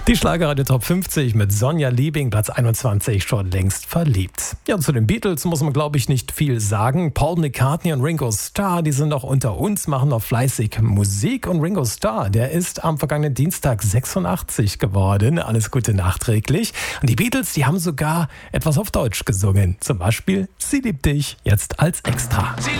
Die Schlagerradio Top 50 mit Sonja Liebing, Platz 21, schon längst verliebt. Ja, zu den Beatles muss man, glaube ich, nicht viel sagen. Paul McCartney und Ringo Starr, die sind noch unter uns, machen noch fleißig Musik. Und Ringo Starr, der ist am vergangenen Dienstag 86 geworden. Alles Gute nachträglich. Und die Beatles, die haben sogar etwas auf Deutsch gesungen. Zum Beispiel Sie liebt dich, jetzt als Extra.